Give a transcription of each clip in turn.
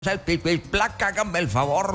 El pico y placa, háganme el favor.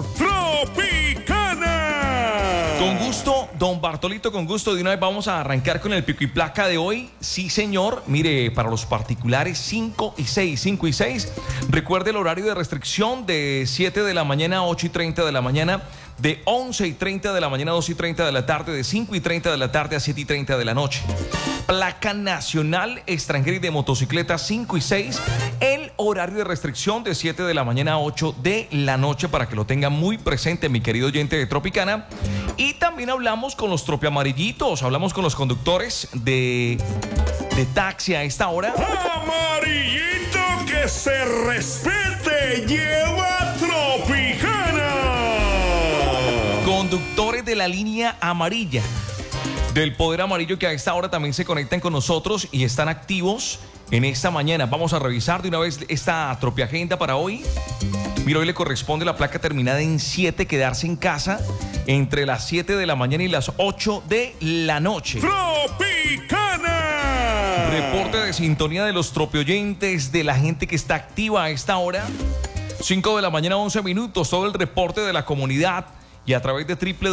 ¡Tropicana! Con gusto, don Bartolito, con gusto. De una vez vamos a arrancar con el pico y placa de hoy. Sí, señor. Mire, para los particulares 5 y 6, 5 y 6. Recuerde el horario de restricción de 7 de la mañana a 8 y 30 de la mañana, de 11 y 30 de la mañana a 2 y 30 de la tarde, de 5 y 30 de la tarde a 7 y 30 de la noche. Placa nacional extranjera y de motocicleta 5 y 6. El horario de restricción de 7 de la mañana a 8 de la noche, para que lo tenga muy presente, mi querido oyente de Tropicana. Y también hablamos con los tropiamarillitos, hablamos con los conductores de taxi a esta hora. ¡Amarillito que se respete! ¡Lleva Tropicana! Conductores de la línea amarilla, del Poder Amarillo, que a esta hora también se conectan con nosotros y están activos en esta mañana. Vamos a revisar de una vez esta tropiagenda para hoy. Mira, hoy le corresponde la placa terminada en 7, quedarse en casa entre las 7 de la mañana y las 8 de la noche. ¡Tropicana! Reporte de sintonía de los tropioyentes, de la gente que está activa a esta hora. 5 de la mañana, 11 minutos, todo el reporte de la comunidad y a través de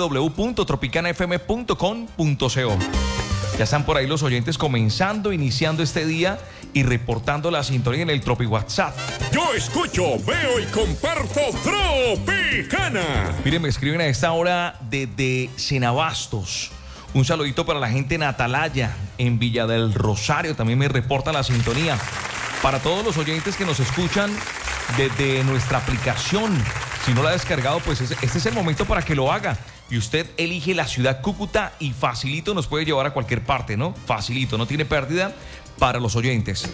www.tropicanafm.com.co. Ya están por ahí los oyentes iniciando este día y reportando la sintonía en el Tropi WhatsApp. Yo escucho, veo y comparto Tropicana. Miren, me escriben a esta hora desde Cenabastos. Un saludito para la gente en Atalaya, en Villa del Rosario. También me reportan la sintonía. Para todos los oyentes que nos escuchan desde nuestra aplicación, si no la ha descargado, pues este es el momento para que lo haga. Y usted elige la ciudad Cúcuta y facilito nos puede llevar a cualquier parte, ¿no? Facilito, no tiene pérdida para los oyentes.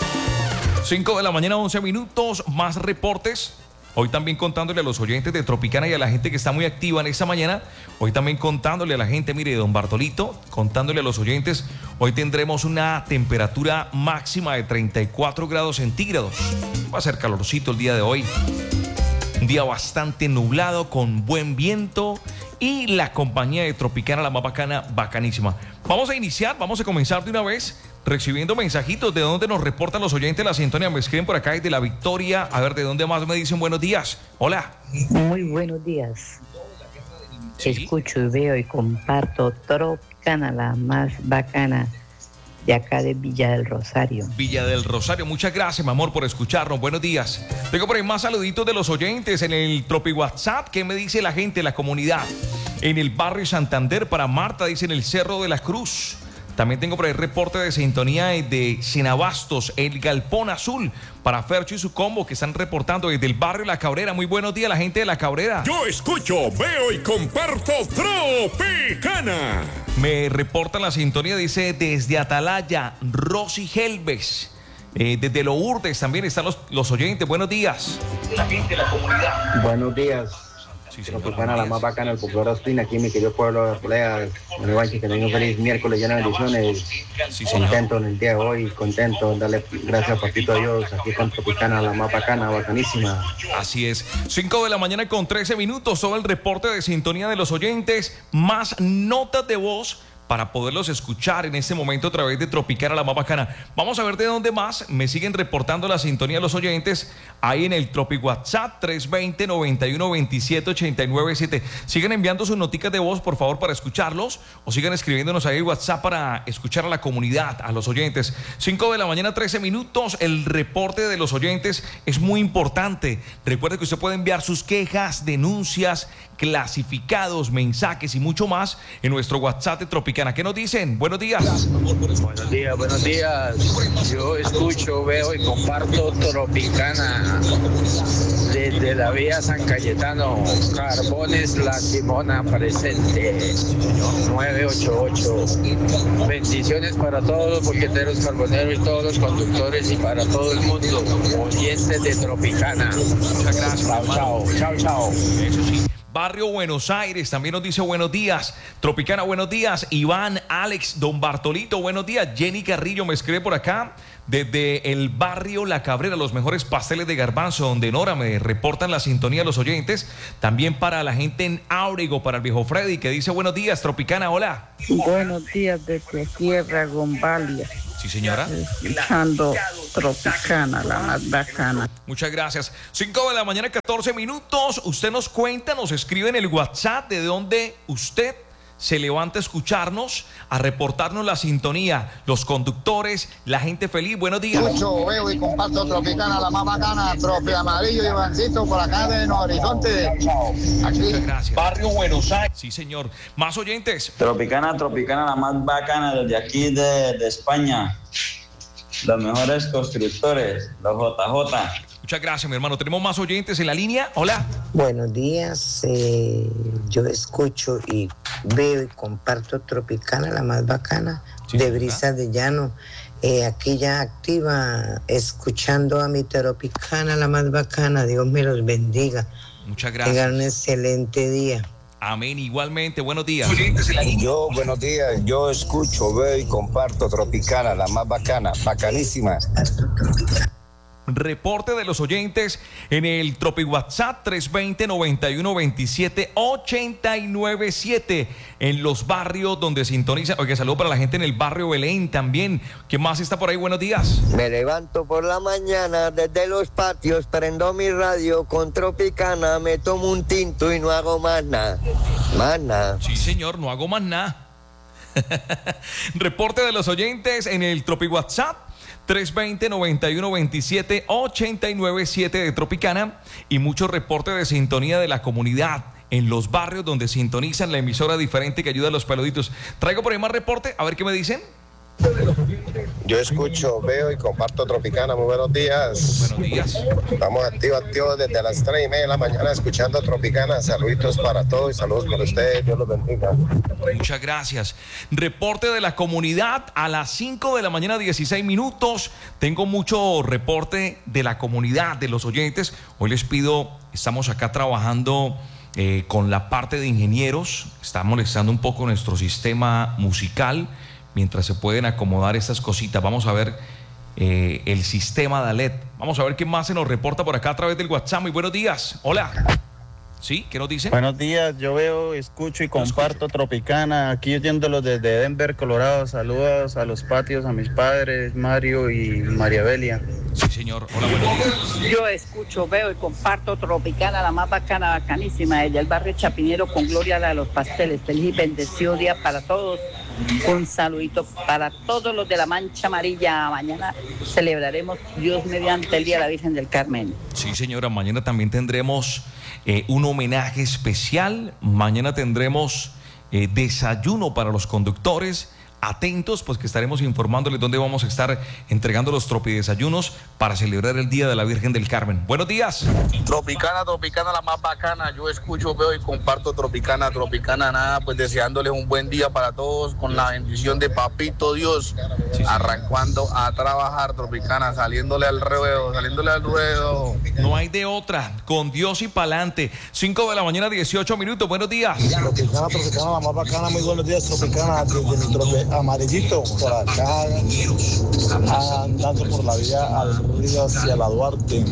5 de la mañana, 11 minutos, más reportes. Hoy también contándole a los oyentes de Tropicana y a la gente que está muy activa en esta mañana. Hoy también contándole a la gente, mire, don Bartolito, contándole a los oyentes, hoy tendremos una temperatura máxima de 34 grados centígrados. Va a ser calorcito el día de hoy. Un día bastante nublado, con buen viento y la compañía de Tropicana, la más bacana, bacanísima. Vamos a comenzar de una vez recibiendo mensajitos de donde nos reportan los oyentes de la sintonía. Me escriben por acá desde La Victoria. A ver, ¿de dónde más me dicen buenos días? Hola. Muy buenos días. ¿Sí? Escucho, veo y comparto Tropicana, la más bacana de acá de Villa del Rosario. Villa del Rosario, muchas gracias, mi amor, por escucharnos. Buenos días. Tengo por ahí más saluditos de los oyentes en el Tropi WhatsApp. ¿Qué me dice la gente, la comunidad? En el barrio Santander, para Marta, dice en el Cerro de la Cruz. También tengo por ahí reporte de sintonía de Cenabastos, el Galpón Azul, para Fercho y su combo, que están reportando desde el barrio La Cabrera. Muy buenos días, la gente de La Cabrera. Yo escucho, veo y comparto Tropicana. Me reportan la sintonía, dice desde Atalaya, Rosy Helves. Desde Lourdes también están los oyentes. Buenos días. La gente de la comunidad. Buenos días. Sí, Tropicana, la más bacana, el popular Ospina, aquí en mi querido pueblo de Polea. Que tengan un feliz miércoles lleno de bendiciones. Sí, señor. Contento en el día de hoy, contento, darle gracias papito a Dios, aquí con Tropicana, la más bacana, bacanísima. Así es. 5 de la mañana con 13 minutos, todo el reporte de sintonía de los oyentes, más notas de voz para poderlos escuchar en este momento a través de Tropicana, la más bacana. Vamos a ver de dónde más me siguen reportando la sintonía de los oyentes. Ahí en el Tropi WhatsApp 320-9127-897. Sigan enviando sus noticas de voz, por favor, para escucharlos, o sigan escribiéndonos ahí en WhatsApp para escuchar a la comunidad, a los oyentes. 5 de la mañana, 13 minutos. El reporte de los oyentes es muy importante. Recuerde que usted puede enviar sus quejas, denuncias, clasificados, mensajes y mucho más en nuestro WhatsApp de Tropicana. ¿Qué nos dicen? Buenos días. Buenos días, buenos días. Yo escucho, veo y comparto Tropicana desde la vía San Cayetano, Carbones La Simona presente 988. Bendiciones para todos los boqueteros carboneros y todos los conductores y para todo el mundo, oyentes de Tropicana. Muchas gracias. Chao, chao, chao, chao. Eso sí. Barrio Buenos Aires también nos dice buenos días. Tropicana, buenos días. Iván, Alex, don Bartolito, buenos días. Jenny Carrillo me escribe por acá desde el barrio La Cabrera, los mejores pasteles de garbanzo, donde Nora me reportan la sintonía de los oyentes. También para la gente en Áurego, para el viejo Freddy, que dice buenos días. Tropicana, hola. Buenos días desde Sierra Gombalia. Sí, señora. Escuchando Tropicana, la más bacana. Muchas gracias. 5 de la mañana, 14 minutos. Usted nos cuenta, nos escribe en el WhatsApp de dónde usted se levanta a escucharnos, a reportarnos la sintonía, los conductores, la gente feliz. Buenos días. Escucho, veo y comparto Tropicana, la más bacana, Tropi Amarillo y Ivancito por acá de Nuevo Horizonte. Aquí. Muchas gracias. Barrio Buenos Aires. Sí, señor. Más oyentes. Tropicana, la más bacana desde aquí de España. Los mejores constructores, los JJ. Muchas gracias, mi hermano. Tenemos más oyentes en la línea. Hola. Buenos días. Yo escucho y veo y comparto Tropicana, la más bacana, sí, de Brisa de Llano. Aquí ya activa, escuchando a mi Tropicana, la más bacana. Dios me los bendiga. Muchas gracias. Tengan un excelente día. Amén, igualmente. Buenos días. Buenos días. Yo escucho, veo y comparto Tropicana, la más bacana, bacanísima. Reporte de los oyentes en el Tropi WhatsApp 320-9127-897 en los barrios donde sintonizan. Oiga, saludo para la gente en el barrio Belén también. ¿Quién más está por ahí? Buenos días. Me levanto por la mañana desde los patios, prendo mi radio con Tropicana, me tomo un tinto y no hago más nada. Más nada. Sí, señor, no hago más nada. Reporte de los oyentes en el Tropi WhatsApp 320-9127-897 de Tropicana y muchos reportes de sintonía de la comunidad en los barrios donde sintonizan la emisora diferente que ayuda a los peluditos. Traigo por ahí más reporte, a ver qué me dicen. Yo escucho, veo y comparto Tropicana. Muy buenos días. Buenos días. Estamos activos desde las 3:30 de la mañana escuchando Tropicana. Saluditos para todos y saludos para ustedes. Dios los bendiga. Muchas gracias. Reporte de la comunidad a las 5 de la mañana, 16 minutos. Tengo mucho reporte de la comunidad, de los oyentes. Hoy les pido, estamos acá trabajando con la parte de ingenieros. Está molestando un poco nuestro sistema musical. Mientras se pueden acomodar estas cositas, vamos a ver el sistema de ALED. Vamos a ver qué más se nos reporta por acá a través del WhatsApp. Muy buenos días. Hola. ¿Sí? ¿Qué nos dicen? Buenos días. Yo veo, escucho y comparto Tropicana. Aquí oyéndolos desde Denver, Colorado. Saludos a los patios, a mis padres, Mario y María Belia. Sí, señor. Hola, buenos días. Yo escucho, veo y comparto Tropicana, la más bacana, bacanísima, desde el barrio Chapinero con Gloria la de los pasteles. Feliz y bendecido día para todos. Un saludito para todos los de la Mancha Amarilla. Mañana celebraremos, Dios mediante, el Día de la Virgen del Carmen. Sí, señora. Mañana también tendremos un homenaje especial. Mañana tendremos desayuno para los conductores. Atentos, pues que estaremos informándoles dónde vamos a estar entregando los tropidesayunos para celebrar el Día de la Virgen del Carmen. Buenos días. Tropicana, la más bacana. Yo escucho, veo y comparto Tropicana, nada, pues deseándoles un buen día para todos, con la bendición de Papito Dios, sí, arrancando a trabajar Tropicana, saliéndole al ruedo. No hay de otra, con Dios y pa'lante. 5 de la mañana, 18 minutos. Buenos días. Tropicana, la más bacana. Muy buenos días, Tropicana, desde Amarillito, por acá, andando por la vía al río hacia la Duarte,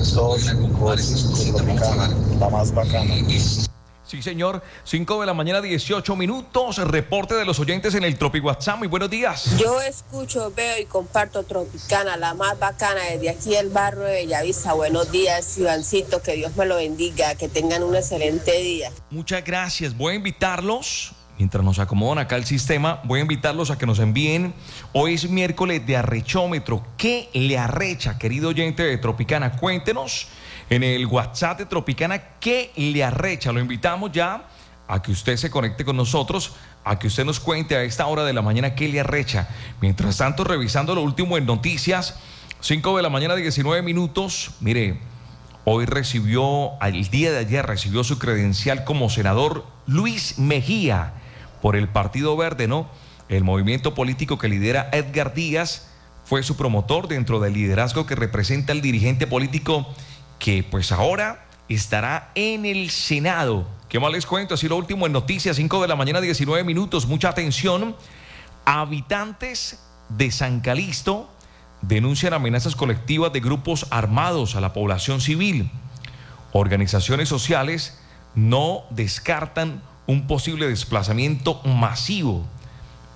255 Tropicana, la más bacana. Sí, señor. 5 de la mañana, 18 minutos. Reporte de los oyentes en el Tropi WhatsApp. Muy buenos días. Yo escucho, veo y comparto Tropicana, la más bacana, desde aquí el barrio de Bellavista. Buenos días, Ivancito. Que Dios me lo bendiga. Que tengan un excelente día. Muchas gracias. Voy a invitarlos. Mientras nos acomodan acá el sistema, voy a invitarlos a que nos envíen. Hoy es miércoles de arrechómetro. ¿Qué le arrecha, querido oyente de Tropicana? Cuéntenos en el WhatsApp de Tropicana qué le arrecha. Lo invitamos ya a que usted se conecte con nosotros, a que usted nos cuente a esta hora de la mañana qué le arrecha. Mientras tanto, revisando lo último en noticias, 5 de la mañana, 19 minutos. Mire, hoy el día de ayer recibió su credencial como senador Luis Mejía, por el Partido Verde, ¿no? El movimiento político que lidera Edgar Díaz fue su promotor dentro del liderazgo que representa el dirigente político que pues ahora estará en el Senado. ¿Qué más les cuento? Así lo último en noticias, 5 de la mañana, 19 minutos. Mucha atención. Habitantes de San Calixto denuncian amenazas colectivas de grupos armados a la población civil. Organizaciones sociales no descartan un posible desplazamiento masivo.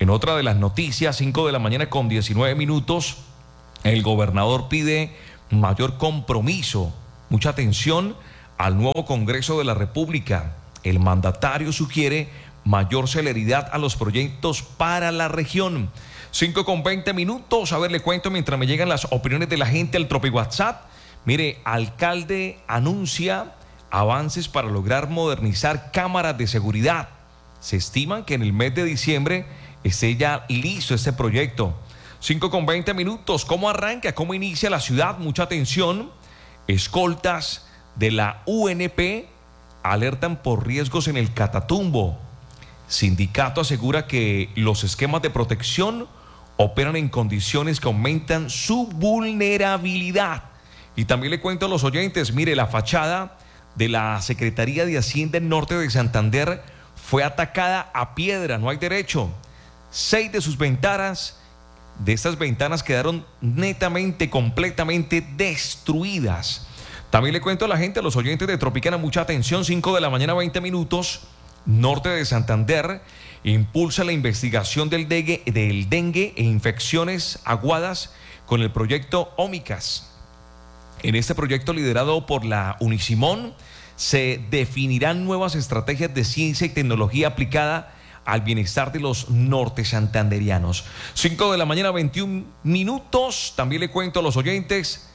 En otra de las noticias, 5 de la mañana con 19 minutos, el gobernador pide mayor compromiso, mucha atención al nuevo Congreso de la República. El mandatario sugiere mayor celeridad a los proyectos para la región. 5 con 20 minutos. A ver, le cuento mientras me llegan las opiniones de la gente al Tropi WhatsApp. Mire, alcalde anuncia avances para lograr modernizar cámaras de seguridad. Se estima que en el mes de diciembre esté ya listo este proyecto. 5 con 20 minutos. ¿Cómo arranca? ¿Cómo inicia la ciudad? Mucha atención. Escoltas de la UNP alertan por riesgos en el Catatumbo. Sindicato asegura que los esquemas de protección operan en condiciones que aumentan su vulnerabilidad. Y también le cuento a los oyentes, mire, la fachada de la Secretaría de Hacienda en Norte de Santander fue atacada a piedra, no hay derecho. 6 de sus ventanas, de estas ventanas quedaron netamente, completamente destruidas. También le cuento a la gente, a los oyentes de Tropicana, mucha atención, 5 de la mañana, 20 minutos. Norte de Santander impulsa la investigación del dengue e infecciones agudas con el proyecto Ómicas. En este proyecto liderado por la Unisimón se definirán nuevas estrategias de ciencia y tecnología aplicada al bienestar de los norte santanderianos. 5 de la mañana, 21 minutos. También le cuento a los oyentes,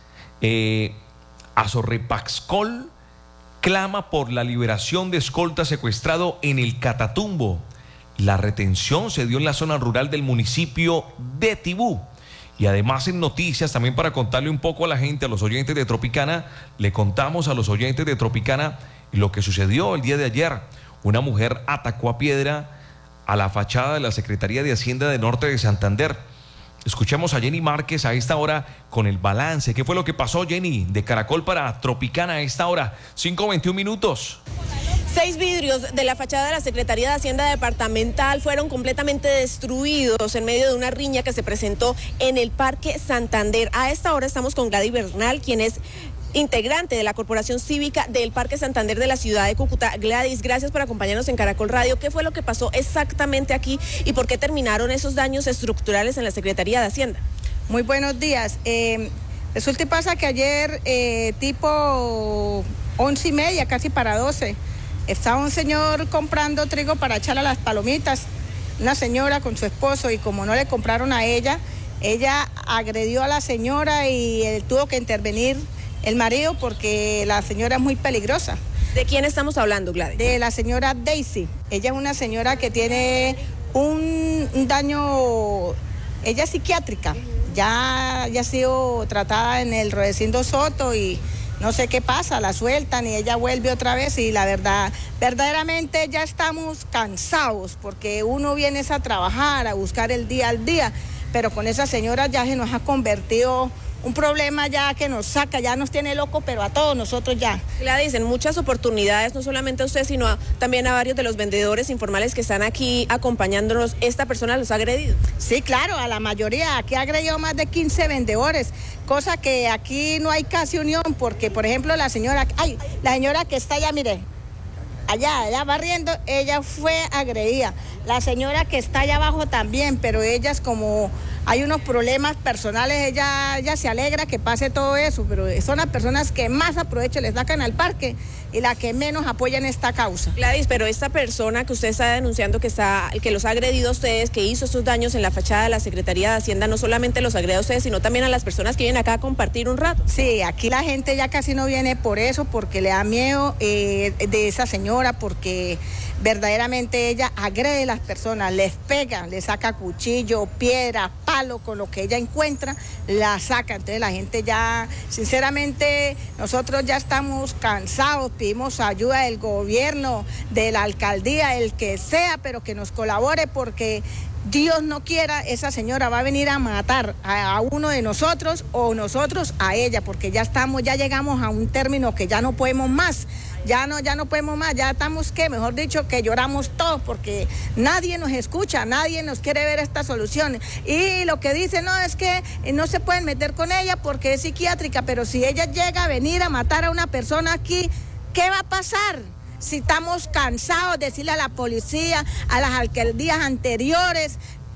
Azorrepaxcol clama por la liberación de escolta secuestrado en el Catatumbo. La retención se dio en la zona rural del municipio de Tibú. Y además en noticias, también para contarle un poco a la gente, a los oyentes de Tropicana, le contamos a los oyentes de Tropicana lo que sucedió el día de ayer. Una mujer atacó a piedra a la fachada de la Secretaría de Hacienda de Norte de Santander. Escuchemos a Jenny Márquez a esta hora con el balance. ¿Qué fue lo que pasó, Jenny, de Caracol para Tropicana a esta hora? 5:21 minutos. 6 vidrios de la fachada de la Secretaría de Hacienda Departamental fueron completamente destruidos en medio de una riña que se presentó en el Parque Santander. A esta hora estamos con Gladys Bernal, quien es integrante de la Corporación Cívica del Parque Santander de la ciudad de Cúcuta. Gladys, gracias por acompañarnos en Caracol Radio. ¿Qué fue lo que pasó exactamente aquí y por qué terminaron esos daños estructurales en la Secretaría de Hacienda? Muy buenos días. Resulta y pasa que ayer, tipo 11:30, casi para 12, estaba un señor comprando trigo para echar a las palomitas, una señora con su esposo, y como no le compraron a ella agredió a la señora y él tuvo que intervenir el marido porque la señora es muy peligrosa. ¿De quién estamos hablando, Gladys? De la señora Daisy. Ella es una señora que tiene un daño, ella es psiquiátrica, ya ha sido tratada en el Rodecindo Soto y no sé qué pasa, la sueltan y ella vuelve otra vez, y la verdad, verdaderamente ya estamos cansados porque uno viene a trabajar, a buscar el día al día, pero con esa señora ya se nos ha convertido un problema ya que nos saca, ya nos tiene loco, pero a todos nosotros ya. Gladys, en muchas oportunidades, no solamente a usted, sino también a varios de los vendedores informales que están aquí acompañándonos, ¿esta persona los ha agredido? Sí, claro, a la mayoría. Aquí ha agredido más de 15 vendedores, cosa que aquí no hay casi unión, porque, por ejemplo, la señora que está allá, mire, allá barriendo, ella fue agredida. La señora que está allá abajo también, pero ellas, como hay unos problemas personales, ella se alegra que pase todo eso, pero son las personas que más aprovecho les sacan al parque y las que menos apoyan esta causa. Gladys, pero esta persona que usted está denunciando que los ha agredido a ustedes, que hizo estos daños en la fachada de la Secretaría de Hacienda, no solamente los agrede a ustedes, sino también a las personas que vienen acá a compartir un rato. Sí, aquí la gente ya casi no viene por eso, porque le da miedo de esa señora, porque verdaderamente ella agrede a las personas, les pega, les saca cuchillo, piedra, palo, con lo que ella encuentra, la saca. Entonces la gente ya, sinceramente, nosotros ya estamos cansados, pedimos ayuda del gobierno, de la alcaldía, el que sea, pero que nos colabore, porque Dios no quiera, esa señora va a venir a matar a uno de nosotros o nosotros a ella, porque ya llegamos a un término que ya no podemos más. Ya no podemos más, ya estamos mejor dicho, que lloramos todos, porque nadie nos escucha, nadie nos quiere ver esta solución. Y lo que dicen, no, es que no se pueden meter con ella porque es psiquiátrica, pero si ella llega a venir a matar a una persona aquí, ¿qué va a pasar? Si estamos cansados de decirle a la policía, a las alcaldías anteriores,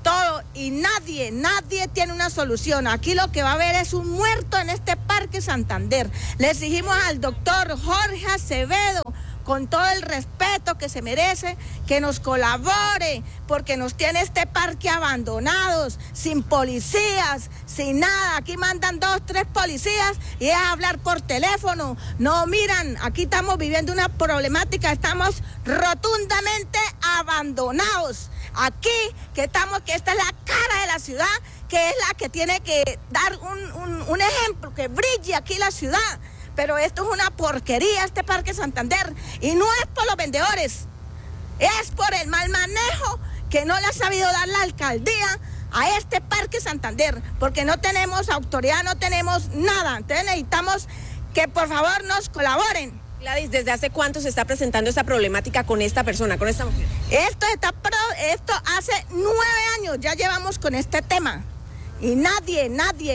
todo, y nadie tiene una solución. Aquí lo que va a haber es un muerto en este Parque Santander. Le exigimos al doctor Jorge Acevedo, con todo el respeto que se merece, que nos colabore, porque nos tiene este parque abandonados, sin policías, sin nada. Aquí mandan 2, 3 policías y es hablar por teléfono. No miran, aquí estamos viviendo una problemática, estamos rotundamente abandonados. Aquí, que esta es la cara de la ciudad, que es la que tiene que dar un ejemplo, que brille aquí la ciudad. Pero esto es una porquería, este Parque Santander, y no es por los vendedores, es por el mal manejo que no le ha sabido dar la alcaldía a este Parque Santander, porque no tenemos autoridad, no tenemos nada. Entonces necesitamos que por favor nos colaboren. Gladys, ¿desde hace cuánto se está presentando esta problemática con esta persona, con esta mujer? Esto hace 9 años ya llevamos con este tema. Y nadie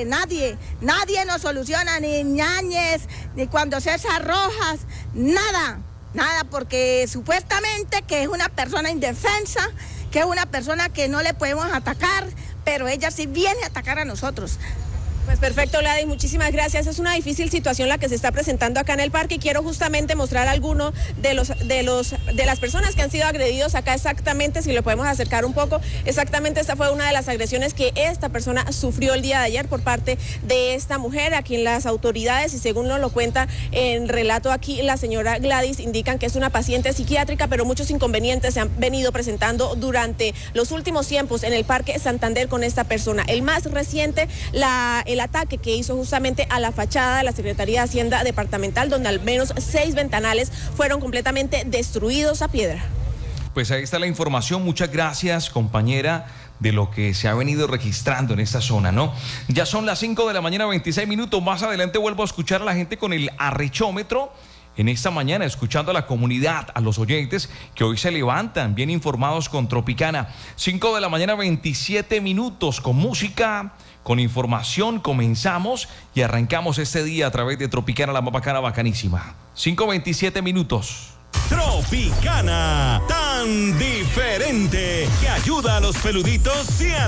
nos soluciona, ni Ñáñez, ni cuando César Rojas, nada, porque supuestamente que es una persona indefensa, que es una persona que no le podemos atacar, pero ella sí viene a atacar a nosotros. Pues perfecto, Gladys, muchísimas gracias. Es una difícil situación la que se está presentando acá en el parque y quiero justamente mostrar algunos de las personas que han sido agredidos acá exactamente, si lo podemos acercar un poco. Exactamente, esta fue una de las agresiones que esta persona sufrió el día de ayer por parte de esta mujer, a quien las autoridades, y según nos lo cuenta en relato aquí la señora Gladys, indican que es una paciente psiquiátrica, pero muchos inconvenientes se han venido presentando durante los últimos tiempos en el Parque Santander con esta persona. El más reciente, el ataque que hizo justamente a la fachada de la Secretaría de Hacienda Departamental, donde al menos 6 ventanales fueron completamente destruidos a piedra. Pues ahí está la información. Muchas gracias, compañera, de lo que se ha venido registrando en esta zona, ¿no? Ya son las 5 de la mañana, 26 minutos. Más adelante vuelvo a escuchar a la gente con el arrechómetro. En esta mañana, escuchando a la comunidad, a los oyentes que hoy se levantan bien informados con Tropicana. 5 de la mañana, 27 minutos, con música, con información. Comenzamos y arrancamos este día a través de Tropicana, la más bacana, bacanísima. 5:27 minutos. Tropicana, tan diferente, que ayuda a los peluditos y a